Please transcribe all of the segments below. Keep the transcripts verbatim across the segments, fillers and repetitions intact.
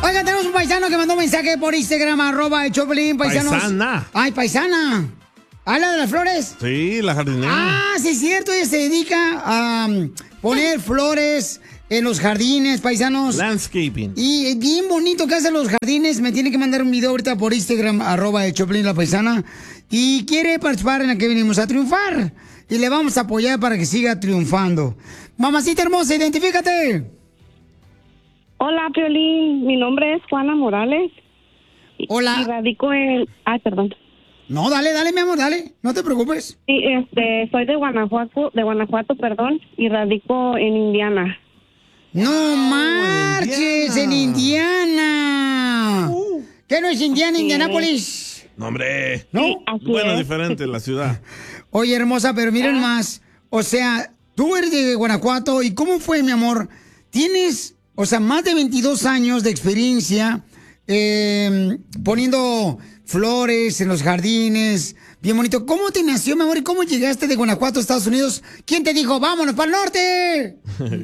Oiga, tenemos un paisano que mandó un mensaje por Instagram, arroba el Choplin, paisanos. Paisana. Ay, paisana. ¿Habla de las flores? Sí, la jardinera. Ah, sí es cierto, ella se dedica a um, poner flores en los jardines, paisanos. Landscaping. Y bien bonito que hacen los jardines. Me tiene que mandar un video ahorita por Instagram, arroba el Choplin, la paisana. Y quiere participar en la que venimos a triunfar. Y le vamos a apoyar para que siga triunfando. Mamacita hermosa, identifícate. Hola, Piolín. Mi nombre es Juana Morales. Hola. Y radico en... Ay, perdón. No, dale, dale, mi amor, dale. No te preocupes. Sí, este, soy de Guanajuato, de Guanajuato, perdón, y radico en Indiana. No marches, en Indiana. Uh, ¿Qué no es Indiana, sí. Indianápolis? No, hombre. ¿No? Sí, bueno, es. diferente la ciudad. Oye, hermosa, pero miren ah. más. O sea, tú eres de Guanajuato. ¿Y cómo fue, mi amor? Tienes, o sea, más de veintidós años de experiencia eh, poniendo flores en los jardines. Bien bonito. ¿Cómo te nació, mi amor? ¿Y cómo llegaste de Guanajuato a Estados Unidos? ¿Quién te dijo, vámonos para el norte?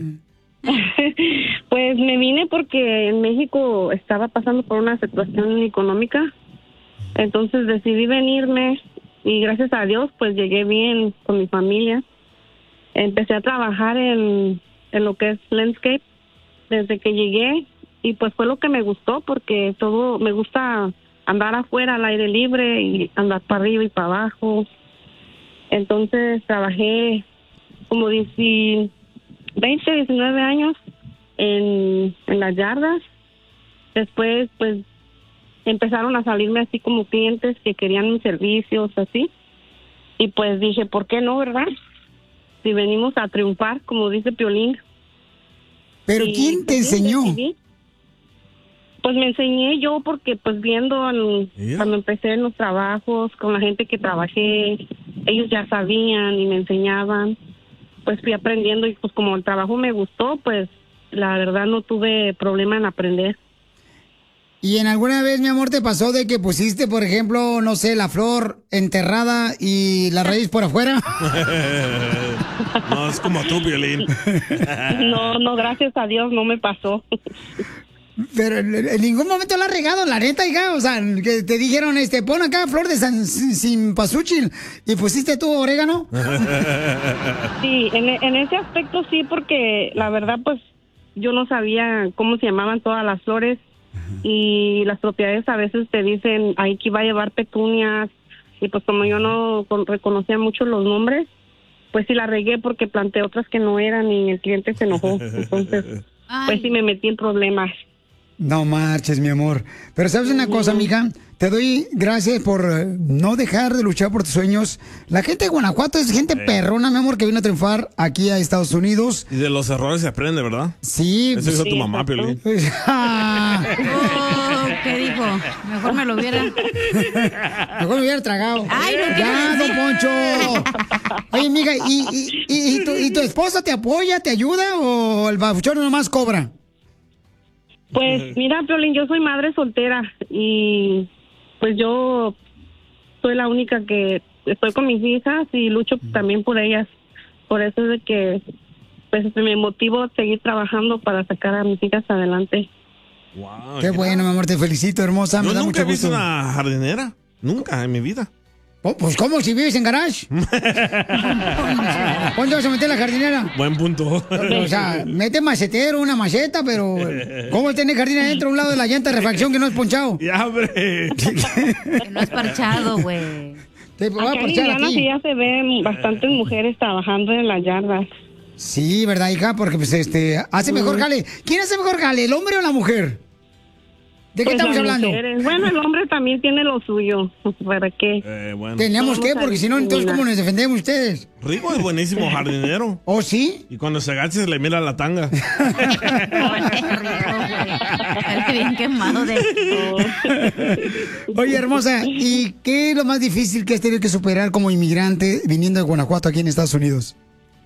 Pues me vine porque en México estaba pasando por una situación económica. Entonces decidí venirme y gracias a Dios pues llegué bien con mi familia. Empecé a trabajar en, en lo que es landscape desde que llegué y pues fue lo que me gustó porque todo me gusta andar afuera al aire libre y andar para arriba y para abajo. Entonces trabajé como veinte, diecinueve años en, en las yardas. Después pues empezaron a salirme así como clientes que querían mis servicios, así. Y pues dije, ¿por qué no, verdad? Si venimos a triunfar, como dice Piolín. ¿Pero y, quién te pues, enseñó? Decidí. Pues me enseñé yo porque pues viendo en, yeah. cuando empecé en los trabajos, con la gente que trabajé, ellos ya sabían y me enseñaban. Pues fui aprendiendo y pues como el trabajo me gustó, pues la verdad no tuve problema en aprender. ¿Y en alguna vez, mi amor, te pasó de que pusiste, por ejemplo, no sé, la flor enterrada y la raíz por afuera? No, es como tú, Piolín. No, no, gracias a Dios no me pasó. Pero en ningún momento la has regado, la neta, hija. O sea, que te dijeron, este, pon acá flor de san, sin pasúchil y pusiste tú orégano. Sí, en, en ese aspecto sí, porque la verdad, pues, yo no sabía cómo se llamaban todas las flores. Y las propiedades a veces te dicen, ahí que va a llevar petunias, y pues como yo no con, reconocía mucho los nombres, pues sí la regué porque planté otras que no eran y el cliente se enojó. Entonces, Ay. pues sí me metí en problemas. No marches, mi amor. Pero ¿sabes una cosa, mija? Te doy gracias por no dejar de luchar por tus sueños. La gente de Guanajuato es gente sí. perrona, mi amor, que vino a triunfar aquí a Estados Unidos. Y de los errores se aprende, ¿verdad? Sí. Eso dijo sí, tu mamá, Piolín. Oh, ¿qué dijo? Mejor me lo hubiera... Mejor me hubiera tragado. Ay, no, ya, don Poncho. Oye, mija, ¿y, y, y, y, tu, ¿y tu esposa te apoya, te ayuda o el babuchón nomás cobra? Pues mira, Piolín, yo soy madre soltera y pues yo soy la única que estoy con mis hijas y lucho también por ellas. Por eso es de que pues me motivo a seguir trabajando para sacar a mis hijas adelante. Wow, qué, qué bueno, mi amor, te felicito, hermosa. Yo me da nunca mucho he visto gusto. una jardinera, nunca en mi vida. Oh, pues, ¿cómo? Si vives en garage. ¿Cuándo vas a meter la jardinera? Buen punto. O sea, mete macetero, una maceta, pero ¿cómo tener jardín adentro a un lado de la llanta de refacción que no es ponchado? Ya, hombre. Que no es parchado, güey. Te voy a Acá en parchar Indiana aquí. sí ya se ven bastantes mujeres trabajando en las yardas. Sí, ¿verdad, hija? Porque pues este hace mejor jale. ¿Quién hace mejor jale, el hombre o la mujer? ¿De qué Pues estamos las hablando? mujeres. Bueno, el hombre también tiene lo suyo. ¿Para qué? Eh, bueno. Tenemos que, porque si no, entonces, ¿cómo nos defendemos ustedes? Rico es buenísimo jardinero. ¿Oh, sí? Y cuando se agacha se le mira la tanga. El bien quemado de... Oye, hermosa, ¿y qué es lo más difícil que has tenido que superar como inmigrante viniendo de Guanajuato aquí en Estados Unidos?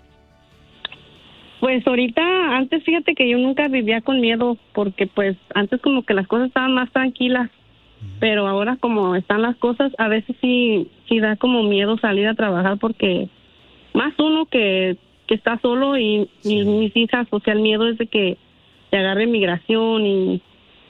Pues ahorita, antes fíjate que yo nunca vivía con miedo, porque pues antes como que las cosas estaban más tranquilas, pero ahora como están las cosas, a veces sí, sí da como miedo salir a trabajar, porque más uno que, que está solo y, y mis hijas, o sea, el miedo es de que te agarre migración y,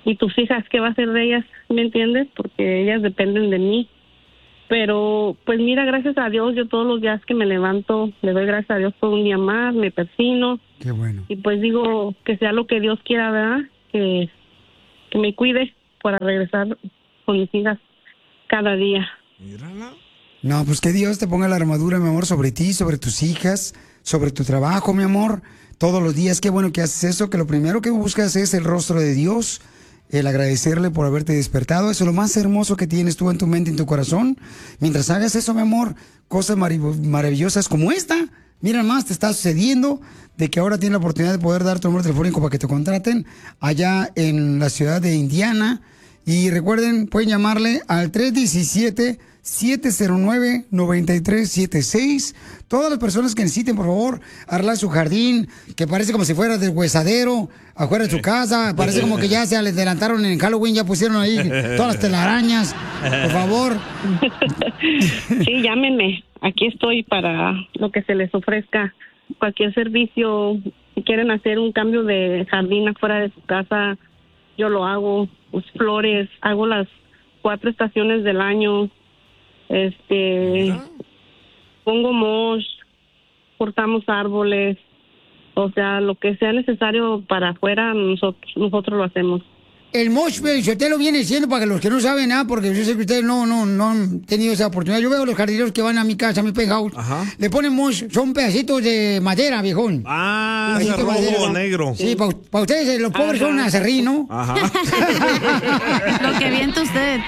¿y tus hijas qué va a hacer de ellas? ¿Me entiendes? Porque ellas dependen de mí. Pero, pues mira, gracias a Dios, yo todos los días que me levanto, le doy gracias a Dios por un día más, me persino. Qué bueno. Y pues digo que sea lo que Dios quiera, ¿verdad? Que, que me cuide para regresar con mis hijas cada día. Mírala. No, pues que Dios te ponga la armadura, mi amor, sobre ti, sobre tus hijas, sobre tu trabajo, mi amor, todos los días. Qué bueno que haces eso, que lo primero que buscas es el rostro de Dios, el agradecerle por haberte despertado. Eso es lo más hermoso que tienes tú en tu mente, en tu corazón. Mientras hagas eso, mi amor, cosas marav- maravillosas como esta, mira más, te está sucediendo de que ahora tienes la oportunidad de poder dar tu número telefónico para que te contraten allá en la ciudad de Indiana. Y recuerden, pueden llamarle al tres uno siete, siete cero nueve, nueve tres siete seis. Todas las personas que necesiten, por favor, arreglar su jardín, que parece como si fuera del huesadero, afuera de su casa. Parece como que ya se adelantaron en Halloween, ya pusieron ahí todas las telarañas. Por favor. Sí, llámenme. Aquí estoy para lo que se les ofrezca. Cualquier servicio. Si quieren hacer un cambio de jardín afuera de su casa, yo lo hago. Pues, flores, hago las cuatro estaciones del año. Este, pongo mosh, cortamos árboles, o sea, lo que sea necesario para afuera, nosotros, nosotros lo hacemos. El mosh, usted lo viene diciendo para que los que no saben nada, porque yo sé que ustedes no, no, no han tenido esa oportunidad. Yo veo a los jardineros que van a mi casa, a mi penthouse, Ajá. le ponen mosh, son pedacitos de madera, viejón. Ah, Pedacitos de rojo madera. o negro. Sí, para ustedes eh, los pobres son acerrín, ¿no? Ajá. Lo que avienta usted.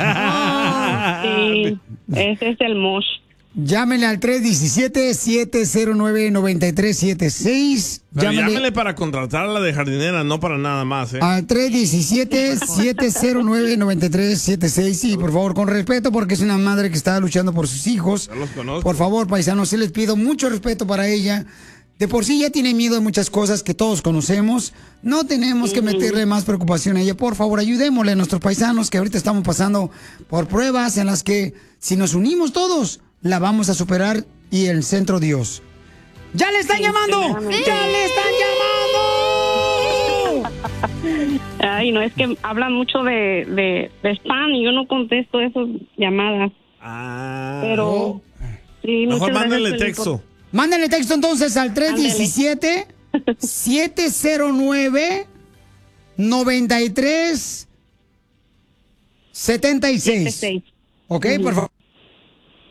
Sí, ese es el mosh. Llámenle al tres uno siete, siete cero nueve, nueve tres siete seis. Pero Llámenle llámele para contratarla de jardinera, no para nada más, ¿eh? al tres uno siete, siete cero nueve, nueve tres siete seis. Sí, por favor, con respeto, porque es una madre que está luchando por sus hijos. Ya los conozco. Por favor, paisanos, sí les pido mucho respeto para ella. De por sí ya tiene miedo de muchas cosas que todos conocemos. No tenemos que meterle más preocupación a ella. Por favor, ayudémosle a nuestros paisanos que ahorita estamos pasando por pruebas en las que si nos unimos todos, la vamos a superar y el centro Dios. ¡Ya le están llamando! sí. ¡Ya le están llamando! Ay, no, es que hablan mucho de, de, de spam y yo no contesto esas llamadas. Ah. Pero, sí, Mejor muchas gracias, mándale Piolín, texto. por- Mándenle texto entonces al tres uno siete, siete cero nueve, nueve tres siete seis. seis. Ok, por favor.